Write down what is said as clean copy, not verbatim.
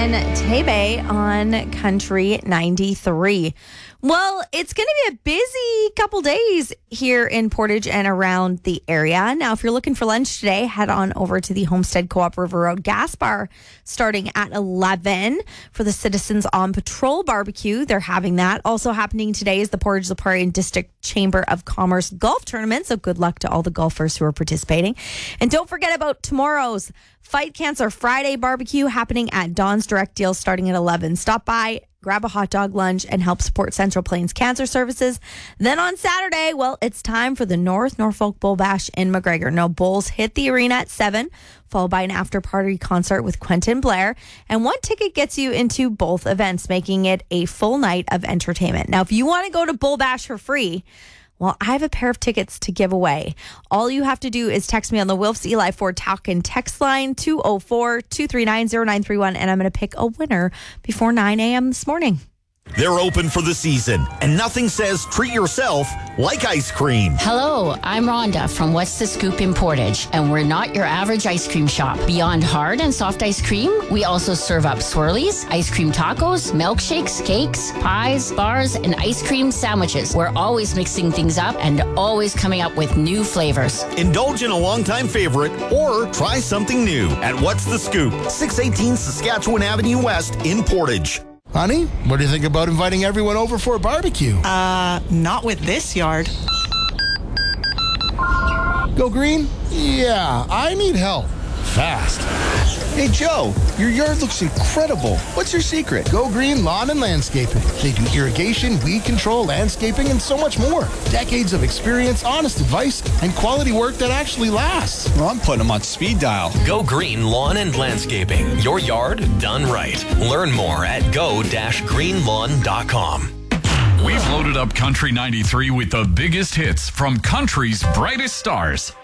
and Tebe on Country 93. Well, it's going to be a busy couple days here in Portage and around the area. Now, if you're looking for lunch today, head on over to the Homestead Co-op River Road Gas Bar starting at 11 for the Citizens on Patrol barbecue. They're having that. Also happening today is the Portage La Prairie District Chamber of Commerce Golf Tournament. So good luck to all the golfers who are participating. And don't forget about tomorrow's Fight Cancer Friday barbecue happening at Don's Direct Deal starting at 11. Stop by, grab a hot dog lunch, and help support Central Plains Cancer Services. Then on Saturday, well, it's time for the North Norfolk Bull Bash in McGregor. Now, Bulls hit the arena at 7, followed by an after-party concert with Quentin Blair. And one ticket gets you into both events, making it a full night of entertainment. Now, if you want to go to Bull Bash for free, well, I have a pair of tickets to give away. All you have to do is text me on the Wilfs Eli Ford Talkin' text line 204-239-0931, and I'm going to pick a winner before 9 a.m. this morning. They're open for the season, and nothing says treat yourself like ice cream. Hello, I'm Rhonda from What's the Scoop in Portage, and we're not your average ice cream shop. Beyond hard and soft ice cream, we also serve up swirlies, ice cream tacos, milkshakes, cakes, pies, bars, and ice cream sandwiches. We're always mixing things up and always coming up with new flavors. Indulge in a longtime favorite or try something new at What's the Scoop, 618 Saskatchewan Avenue West in Portage. Honey, what do you think about inviting everyone over for a barbecue? Not with this yard. Go green? Yeah, I need help. Fast. Hey, Joe, your yard looks incredible. What's your secret? Go Green Lawn and Landscaping. They do irrigation, weed control, landscaping, and so much more. Decades of experience, honest advice, and quality work that actually lasts. Well, I'm putting them on speed dial. Go Green Lawn and Landscaping. Your yard done right. Learn more at go-greenlawn.com. We've loaded up Country 93 with the biggest hits from country's brightest stars.